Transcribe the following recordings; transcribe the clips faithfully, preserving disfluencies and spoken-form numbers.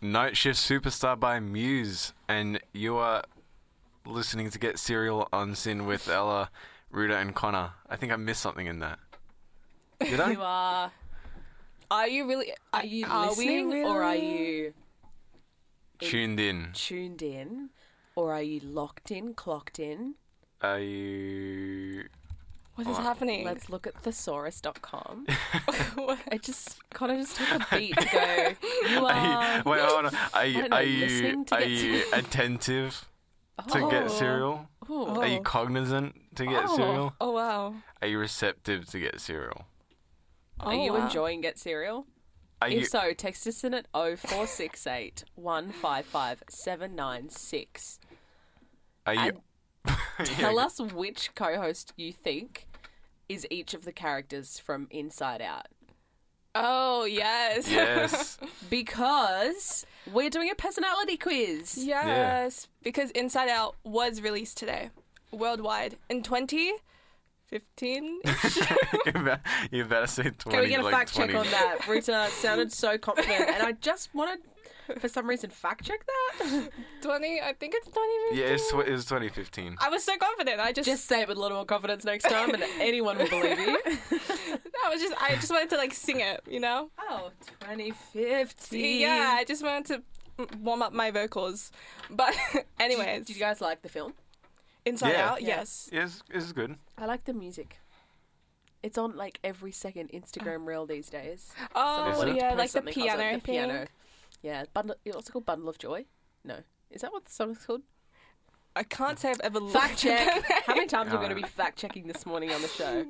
Night Shift Superstar by Muse, and you are listening to Get Serial on Sin with Ella, Ruda, and Connor. I think I missed something in that. Did I? You are. Are you really? Are you Are we listening, really? or are you Tuned in. tuned in, or are you locked in, clocked in? Are you... What is Alright. happening? Let's look at thesaurus dot com. I just kind of just took a beat to go. You Are are. you, wait, hold on. Are you, don't know, are you, listening to are get you to- attentive to Oh. Get Serial? Ooh. Are you Oh. cognizant to Get Oh. Serial? Oh, wow. Are you receptive to Get Serial? Are Oh, you wow. enjoying Get Serial? Are If you... so, text us in at oh four six eight, one five five, seven nine six. Are you... And Tell us which co-host you think is each of the characters from Inside Out. Oh, yes. Yes. Because we're doing a personality quiz. Yes. Because Inside Out was released today, worldwide, in twenty fifteen. you, better, you better say twenty. Can we get a like fact twenty. check on that? Rita sounded so confident, and I just wanted, for some reason, fact check that. twenty, I think it's twenty fifteen. Yeah, it's, tw- it's twenty fifteen. I was so confident. I just, Just say it with a little more confidence next time, and anyone will believe you. I was just, I just wanted to like sing it, you know? Oh, twenty fifteen. Yeah, I just wanted to warm up my vocals. But anyways, Did you guys like the film? Inside Yeah. Out, Yeah. yes. Yes, it's good. I like the music. It's on like every second Instagram reel these days. Oh, Is it? yeah, Post like the something, I was piano the thing. piano. Yeah, bundle. It's also called Bundle of Joy. No, is that what the song's called? I can't say I've ever Fact looked check. at that. How many times are we Yeah. going to be fact checking this morning on the show?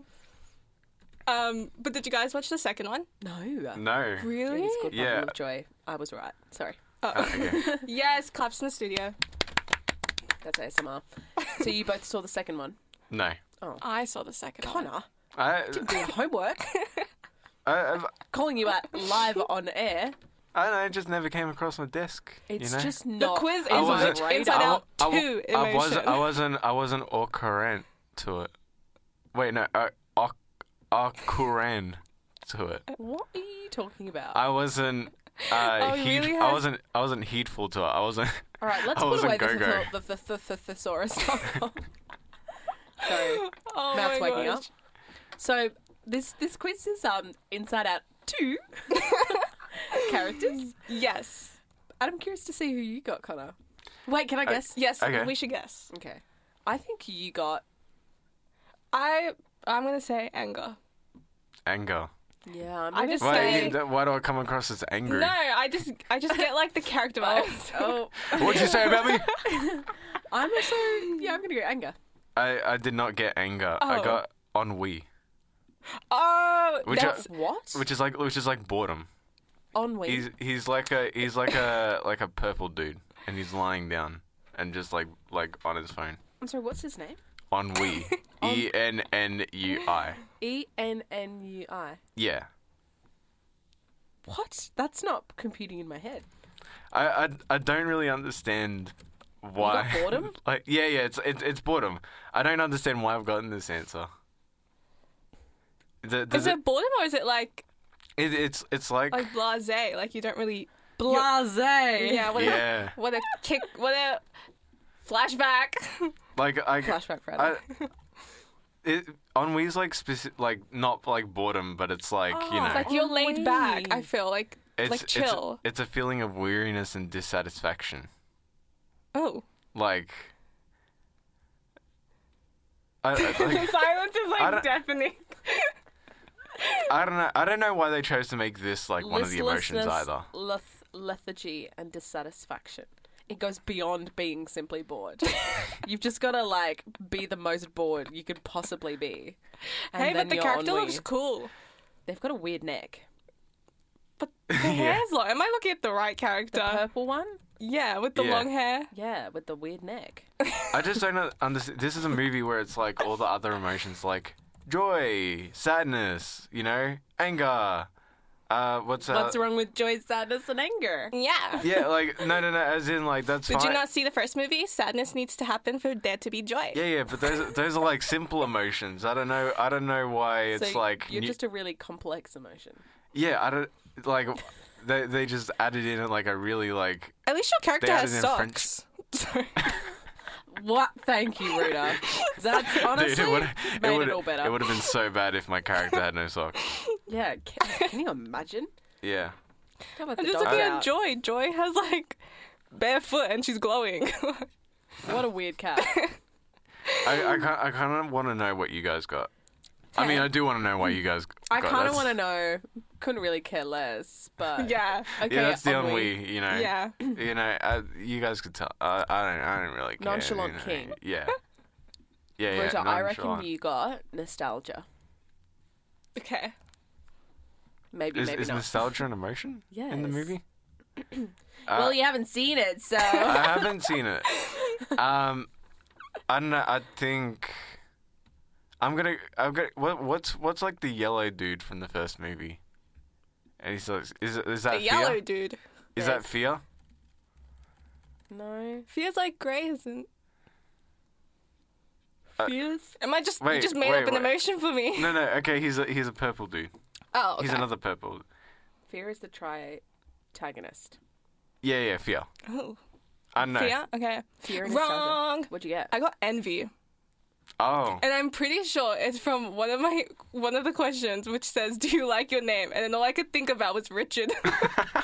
Um, but did you guys watch the second one? No. No. Really? It's called Yeah. Bundle of Joy. I was right. Sorry. Oh. Oh, okay. Yes, claps in the studio. That's A S M R. So you both saw the second one. No. I saw the second one. Connor, I, doing homework, I, I've, calling you out live on air. I don't know, it just never came across my desk. It's you know? just The not. quiz I is wasn't- which radar. Inside I wa- Out I wa- two I emotion. wasn't. I wasn't. I wasn't au courant to it. Wait, no. Uh, au, au courant to it. What are you talking about? I wasn't. Uh, Oh, he heed, really I has- wasn't. I wasn't heedful to it. I wasn't. All right, let's I put wasn't away the, go-go. the, the, the, the thesaurus. Sorry, Oh Matt's my waking gosh. up. So this this quiz is um Inside Out two characters. Yes. And I'm curious to see who you got, Connor. Wait, can I guess? Yes, Okay. we should guess. Okay. I think you got. I I'm gonna say anger. Anger. Yeah, I'm I gonna just Why, say- you- why do I come across as angry? No, I just I just get like the character vibes. Oh, What'd you say about me? I'm also. Yeah, I'm gonna go anger. I, I did not get anger. I Oh. got ennui, Oh, Which that's What? which is like which is like boredom. Ennui. He's he's like a he's like a like a purple dude, and he's lying down and just like like on his phone. I'm sorry. What's his name? Ennui. E N N U I. E N N U I. Yeah. What? That's not computing in my head. I, I, I don't really understand why. got boredom? Like yeah yeah it's it's it's boredom. I don't understand why I've gotten this answer. The, does is it boredom or is it like it, it's it's like, like blasé? Like you don't really Blase. yeah. What yeah a what a kick. What a flashback. like I Flashback Friday. I, it ennui's like specific, like not like boredom, but it's like you Oh, know, Like you're laid back. Ennui. I feel like it's like it's- chill. It's, a feeling of weariness and dissatisfaction. Oh, Like, I, I, the like, silence is I like don't- deafening. I don't know. I don't know why they chose to make this like one of the emotions Listlessness, either. leth- lethargy and dissatisfaction. It goes beyond being simply bored. You've just got to like be the most bored you could possibly be. And Hey, then but the you're character ennui. looks cool. They've got a weird neck. But the hair's long. Am I looking at the right The character? purple one? Yeah, with the Yeah. long hair. Yeah, with the weird neck. I just don't understand. This is a movie where it's like all the other emotions, like joy, sadness, you know, anger. Uh, what's uh, What's wrong with joy, sadness, and anger? Yeah. Yeah, like no, no, no. As in, like that's Did fine. you not see the first movie? Sadness needs to happen for there to be joy. Yeah, yeah, but those those are like simple emotions. I don't know. I don't know why it's so like you're new- just a really complex emotion. yeah. I don't like they they just added in like a really like At least your character They has added in socks. Sorry. What? Thank you, Ruta. That's honestly Dude, it would made it, would all better. it would have been so bad if my character had no socks. Yeah, can, can you imagine? Yeah. How about I'm the just dogs looking out? at Joy. Joy has like bare foot and she's glowing. What a weird cat. I I, kind I kind of want to know what you guys got. I mean, I do want to know why you guys. I got kind of that's- want to know. Couldn't really care less, but yeah. Okay, Yeah, that's the on only. we. You know. Yeah. You know, uh, you guys could tell. I I don't. I don't really care. Nonchalant you know. king. Yeah. Yeah, yeah. Ruta, I reckon nonchalant. you got nostalgia. Okay. Maybe, Is, maybe is not. nostalgia an emotion in the Yes. movie? well, Uh, you haven't seen it, so. I haven't seen it. Um, I don't know. I think I'm gonna. I'm gonna. What, what's what's like the yellow dude from the first movie? And he's like, is it- is that The fear? yellow dude. Is Yes. that fear? No. Feels like grey, isn't? Uh, Fears? Am I just you wait, just made wait, up an wait. emotion for me? No, no. Okay, he's a he's a purple dude. Oh, okay. He's another purple. Fear is the tri-tagonist. Yeah, yeah. Fear. Oh. I know. Fear? Okay. Fear and nostalgia. Wrong. What'd you get? I got envy. Oh. And I'm pretty sure it's from one of my one of the questions which says, "Do you like your name?" And then all I could think about was Richard. So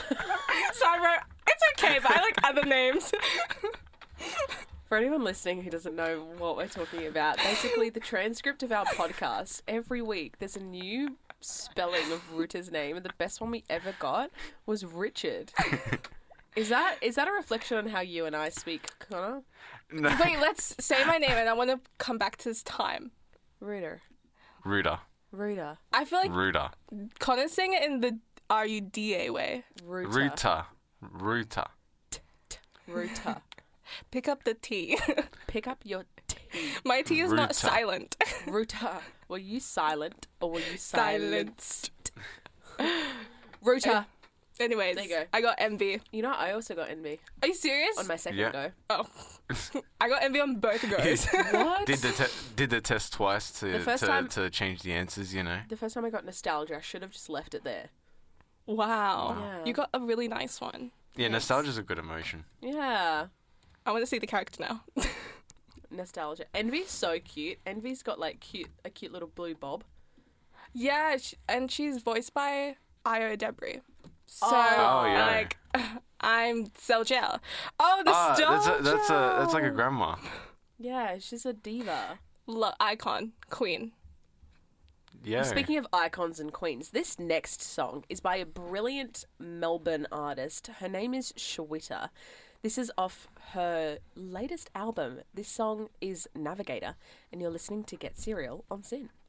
I wrote, "It's okay, but I like other names." For anyone listening who doesn't know what we're talking about, basically the transcript of our podcast, every week there's a new spelling of Ruta's name, and the best one we ever got was Richard. Is that is that a reflection on how you and I speak, Connor? No. Wait, let's say my name, and I want to come back to this time. Ruta. Ruda. Ruta. I feel like Ruda. Connor's saying it in the R U D A way. Ruta. Ruta. Ruta. Ruta. Pick up the T. Pick up your T. My T is not Ruta. silent. Ruta. Were you silent or were you silenced? Silenced. Ruta. Anyways, There you go. I got envy. You know, I also got envy Are you serious? on my second Yeah. go. Oh. I got envy on both goes. What? Did the te- did the test twice to The first to, time- to change the answers, you know. The first time I got nostalgia, I should have just left it there. Wow. Yeah. You got a really nice one. Yeah, Yes. nostalgia's a good emotion. Yeah. I want to see the character now. Nostalgia. Envy's so cute. Envy's got like cute, a cute little blue bob. Yeah, sh- and she's voiced by Io Debris. So, Oh, yeah. like, I'm Selgel. Oh, the Ah, that's a, that's a that's like a Selgel. grandma. Yeah, she's a diva. Lo- icon, queen. Yeah. Speaking of icons and queens, this next song is by a brilliant Melbourne artist. Her name is Shweta. This is off her latest album. This song is Navigator, and you're listening to Get Serial on Sin.